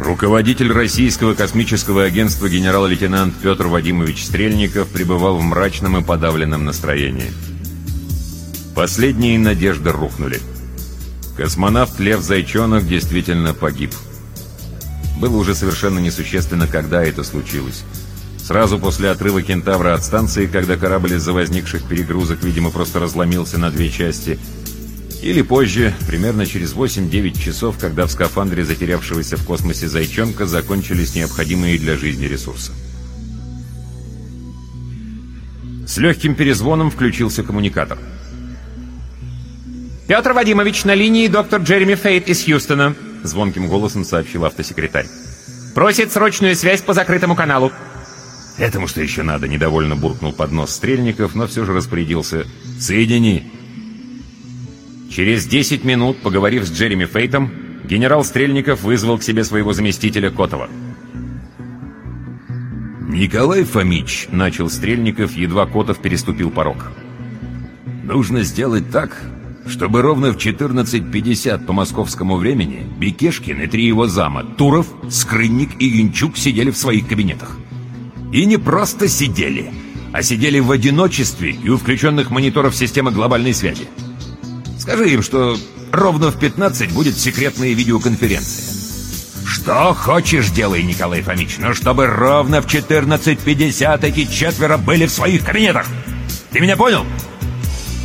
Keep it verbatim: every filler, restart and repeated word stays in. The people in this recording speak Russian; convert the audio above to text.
Руководитель российского космического агентства генерал-лейтенант Петр Вадимович Стрельников пребывал в мрачном и подавленном настроении. Последние надежды рухнули. Космонавт Лев Зайчонок действительно погиб. Было уже совершенно несущественно, когда это случилось. Сразу после отрыва «Кентавра» от станции, когда корабль из-за возникших перегрузок, видимо, просто разломился на две части. Или позже, примерно через восемь-девять часов, когда в скафандре затерявшегося в космосе Зайчонка закончились необходимые для жизни ресурсы. С легким перезвоном включился коммуникатор. «Петр Вадимович, на линии доктор Джереми Фейт из Хьюстона», — звонким голосом сообщил автосекретарь. «Просит срочную связь по закрытому каналу». «Этому что еще надо?» — недовольно буркнул под нос Стрельников, но все же распорядился. «Соедини». Через десять минут, поговорив с Джереми Фейтом, генерал Стрельников вызвал к себе своего заместителя Котова. «Николай Фомич», — начал Стрельников, едва Котов переступил порог. «Нужно сделать так, чтобы ровно в четырнадцать пятьдесят по московскому времени Бекешкин и три его зама, Туров, Скрынник и Янчук, сидели в своих кабинетах. И не просто сидели, а сидели в одиночестве и у включенных мониторов системы глобальной связи. Скажи им, что ровно в пятнадцать будет секретная видеоконференция. Что хочешь, делай, Николай Фомич, но чтобы ровно в четырнадцать пятьдесят эти четверо были в своих кабинетах. Ты меня понял?»